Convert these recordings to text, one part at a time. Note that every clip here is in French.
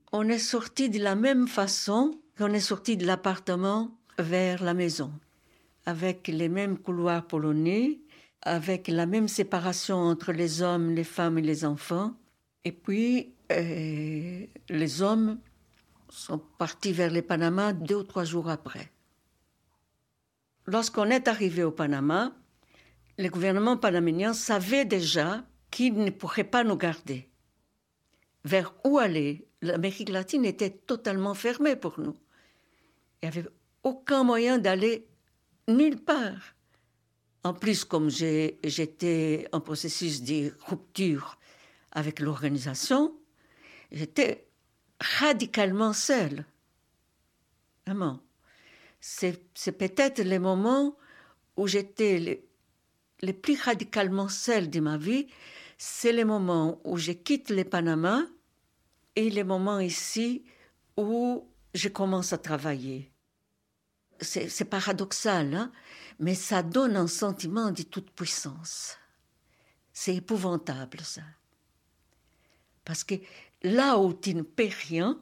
On est sorti de la même façon qu'on est sorti de l'appartement vers la maison, avec les mêmes couloirs polonais, avec la même séparation entre les hommes, les femmes et les enfants. Et puis, les hommes sont partis vers le Panama 2 ou 3 jours après. Lorsqu'on est arrivé au Panama, le gouvernement panaménien savait déjà qu'il ne pourrait pas nous garder. Vers où aller? L'Amérique latine était totalement fermée pour nous. Il n'y avait aucun moyen d'aller nulle part. En plus, comme j'étais en processus de rupture avec l'organisation, j'étais radicalement seule. Vraiment. C'est peut-être le moment où j'étais le plus radicalement seule de ma vie. C'est le moment où je quitte le Panama et le moment ici où je commence à travailler. C'est paradoxal, hein? Mais ça donne un sentiment de toute puissance. C'est épouvantable, ça. Parce que là où tu ne peux rien,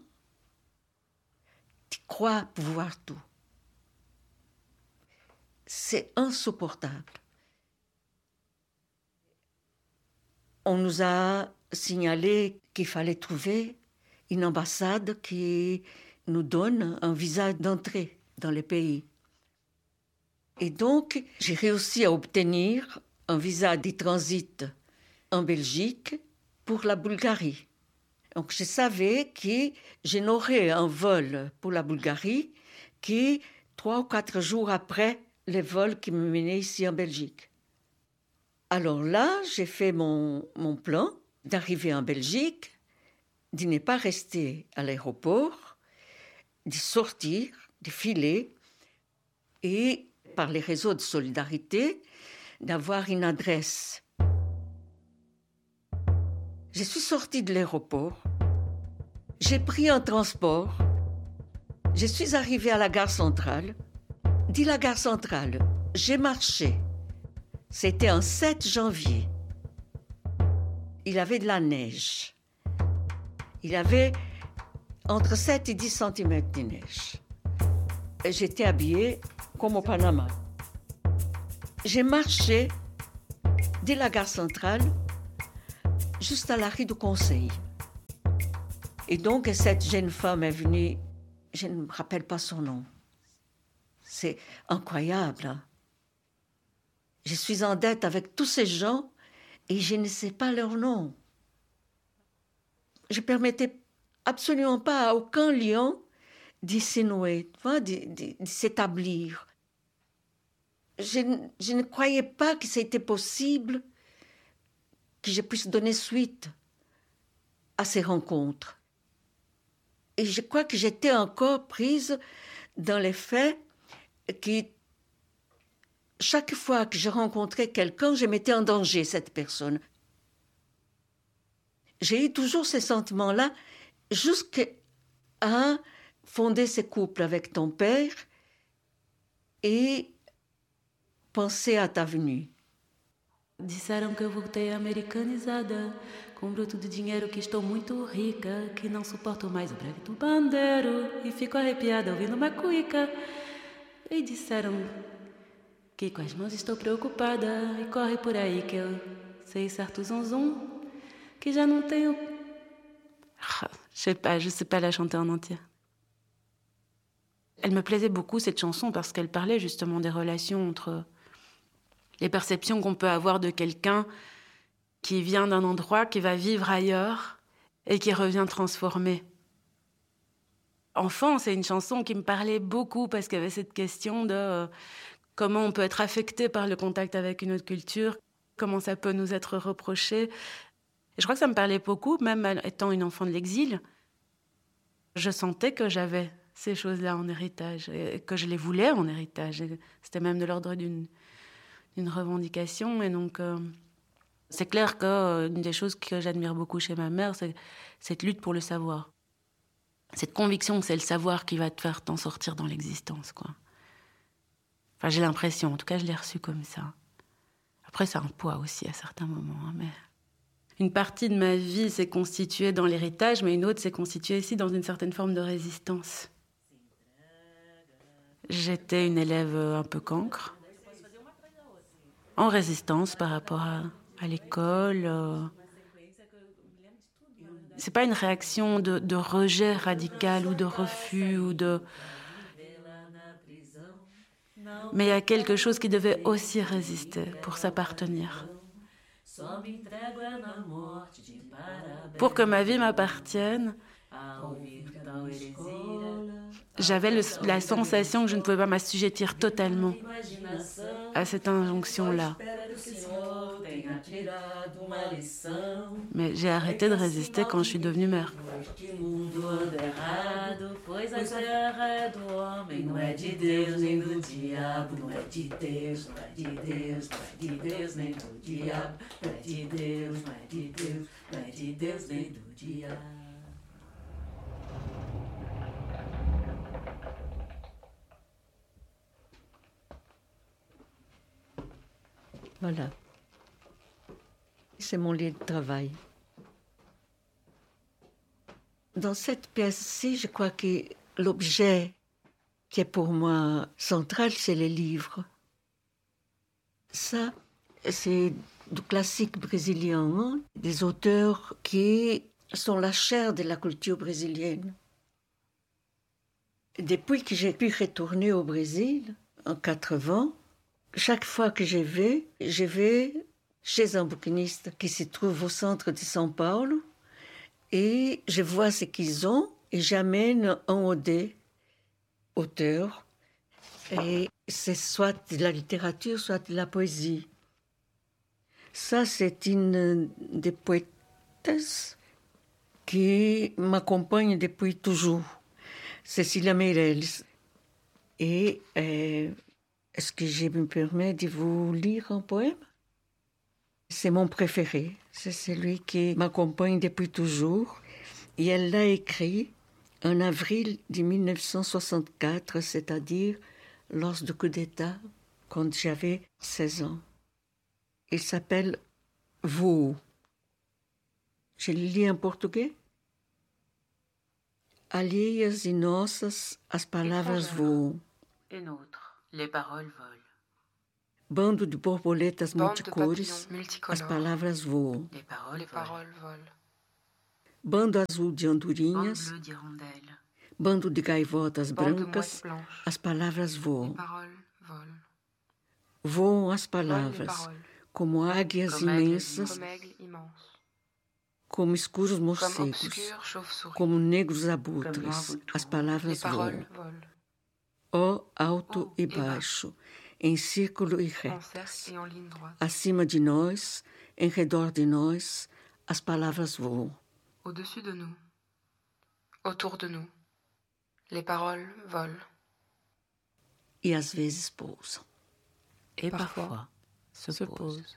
tu crois pouvoir tout. C'est insupportable. On nous a signalé qu'il fallait trouver une ambassade qui nous donne un visa d'entrée dans le pays. Et donc, j'ai réussi à obtenir un visa de transit en Belgique pour la Bulgarie. Donc, je savais que je n'aurais un vol pour la Bulgarie que 3 ou 4 jours après le vol qui me menait ici en Belgique. Alors là, j'ai fait mon plan d'arriver en Belgique, de ne pas rester à l'aéroport, de sortir, de filer et, par les réseaux de solidarité, d'avoir une adresse. Je suis sortie de l'aéroport, j'ai pris un transport, je suis arrivée à la gare centrale. De la gare centrale, j'ai marché. C'était un 7 janvier. Il y avait de la neige. Il y avait entre 7 et 10 cm de neige. Et j'étais habillée comme au Panama. J'ai marché de la gare centrale juste à la rue du Conseil. Et donc, cette jeune femme est venue, je ne me rappelle pas son nom. C'est incroyable, hein? Je suis en dette avec tous ces gens et je ne sais pas leur nom. Je ne permettais absolument pas à aucun lion d'y s'énouer, de s'établir. Je ne croyais pas que c'était possible que je puisse donner suite à ces rencontres. Et je crois que j'étais encore prise dans le fait que chaque fois que je rencontrais quelqu'un, je mettais en danger cette personne. J'ai eu toujours ces sentiments-là jusqu'à fonder ce couple avec ton père et penser à ta venue. Disseram que eu voltei americanizada, com um bruto de dinheiro que estou muito rica, que não suporto mais o breve do bandeiro e fico arrepiada ouvindo uma cuíca. E disseram que com as mãos estou preocupada e corre por aí que eu sei certo zum que já não tenho... je sais pas la chanter en entier. Elle me plaisait beaucoup cette chanson parce qu'elle parlait justement des relations entre les perceptions qu'on peut avoir de quelqu'un qui vient d'un endroit, qui va vivre ailleurs et qui revient transformé. Enfant, c'est une chanson qui me parlait beaucoup parce qu'il y avait cette question de comment on peut être affecté par le contact avec une autre culture, comment ça peut nous être reproché. Et je crois que ça me parlait beaucoup, même étant une enfant de l'exil. Je sentais que j'avais ces choses-là en héritage et que je les voulais en héritage. Et c'était même de l'ordre d'une revendication. Et donc, c'est clair qu'une des choses que j'admire beaucoup chez ma mère, c'est cette lutte pour le savoir. Cette conviction que c'est le savoir qui va te faire t'en sortir dans l'existence, quoi. Enfin, j'ai l'impression, en tout cas, je l'ai reçu comme ça. Après, ça a un poids aussi à certains moments, hein, mais Une partie de ma vie s'est constituée dans l'héritage, mais une autre s'est constituée ici dans une certaine forme de résistance. J'étais une élève un peu cancre, en résistance par rapport à l'école. C'est pas une réaction de rejet radical ou de refus mais il y a quelque chose qui devait aussi résister pour s'appartenir. Pour que ma vie m'appartienne, j'avais la sensation que je ne pouvais pas m'assujettir totalement à cette injonction-là. Mais j'ai arrêté de résister quand je suis devenue mère. Voilà. C'est mon lieu de travail. Dans cette pièce-ci, je crois que l'objet qui est pour moi central, c'est les livres. Ça, c'est du classique brésilien, hein? Des auteurs qui sont la chair de la culture brésilienne. Depuis que j'ai pu retourner au Brésil, en 80, chaque fois que je vais chez un bouquiniste qui se trouve au centre de São Paulo et je vois ce qu'ils ont et j'amène un ou deux auteurs. Et c'est soit de la littérature, soit de la poésie. Ça, c'est une des poétesses qui m'accompagne depuis toujours, Cécilia Meirelles. Et est-ce que je me permets de vous lire un poème? C'est mon préféré, c'est celui qui m'accompagne depuis toujours. Et elle l'a écrit en avril de 1964, c'est-à-dire lors du coup d'État, quand j'avais 16 ans. Il s'appelle « Vous ». Je le lis en portugais. Alheias e nossas, as palavras voam. Et nôtres, les paroles volent. Bando de borboletas multicores, as palavras voam. Les paroles volent. Bando azul de andorinhas, Bleu d'hirondelles. bando de gaivotas Bande de brancas, mouettes blanches. as palavras Les voam. paroles volent. Voam as Volent les palavras, paroles. como águias Comme aigles imensas, Comme aigles immenses. como escuros Comme morcegos, obscures chauves-souris. como negros Comme abutres, noirs vautours. as palavras Les paroles voam. volent. Ó alto Haut e et bas. baixo, em círculo e En retas. cercle et en ligne droite. Acima de nós, em redor de nós, as palavras voam. Au-dessus de nous. Autour de nous. Les paroles volent. E às vezes pousam. Et parfois se posent.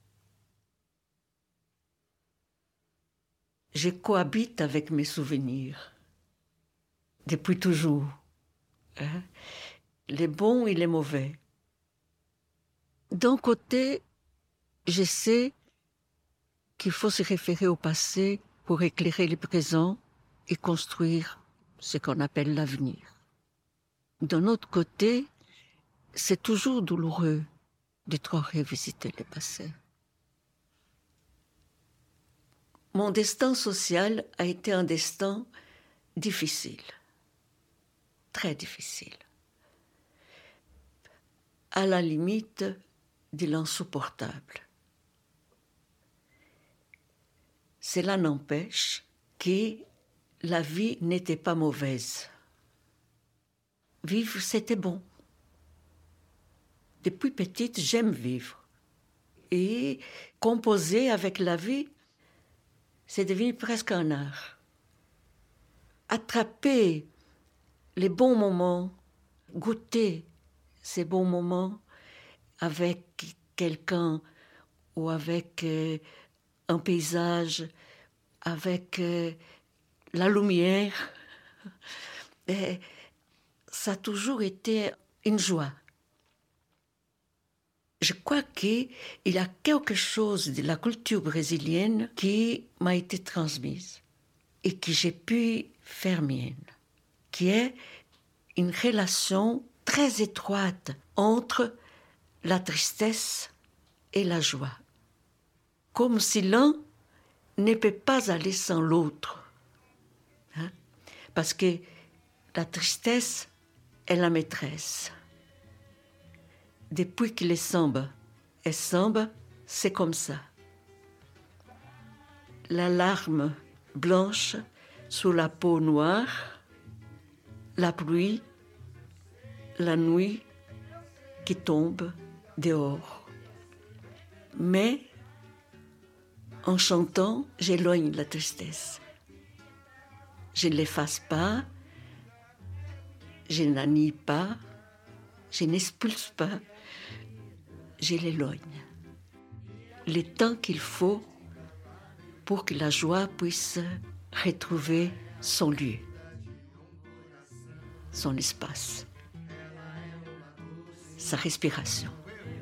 Je cohabite avec mes souvenirs. Depuis toujours. Hein? Les bons et les mauvais. D'un côté, je sais qu'il faut se référer au passé pour éclairer le présent et construire ce qu'on appelle l'avenir. D'un autre côté, c'est toujours douloureux de trop revisiter le passé. Mon destin social a été un destin difficile, très difficile, à la limite de l'insupportable. Cela n'empêche que la vie n'était pas mauvaise. Vivre, c'était bon. Depuis petite, j'aime vivre. Et composer avec la vie, c'est devenu presque un art. Attraper les bons moments, goûter ces bons moments avec quelqu'un ou avec un paysage, avec la lumière. Et ça a toujours été une joie. Je crois qu'il y a quelque chose de la culture brésilienne qui m'a été transmise et que j'ai pu faire mienne, qui est une relation très étroite entre la tristesse et la joie, comme si l'un ne peut pas aller sans l'autre. Hein? Parce que la tristesse est la maîtresse. Depuis que les samba est samba, c'est comme ça. La larme blanche sous la peau noire, la pluie, la nuit qui tombe dehors. Mais en chantant, j'éloigne la tristesse. Je ne l'efface pas, je n'annie pas, je n'expulse pas, je l'éloigne. Le temps qu'il faut pour que la joie puisse retrouver son lieu, son espace, sa respiration.